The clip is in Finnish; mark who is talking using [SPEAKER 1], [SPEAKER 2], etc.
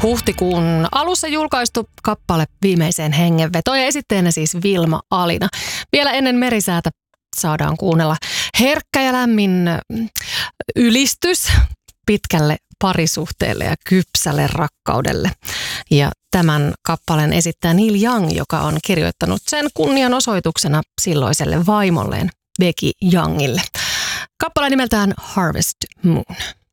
[SPEAKER 1] Huhtikuun alussa julkaistu kappale Viimeiseen hengenvetoon ja esittäjänä siis Vilma Alina. Vielä ennen merisäätä saadaan kuunnella herkkä ja lämmin ylistys pitkälle parisuhteelle ja kypsälle rakkaudelle. Ja tämän kappaleen esittää Neil Young, joka on kirjoittanut sen kunnianosoituksena silloiselle vaimolleen Becky Youngille. Kappale nimeltään Harvest Moon.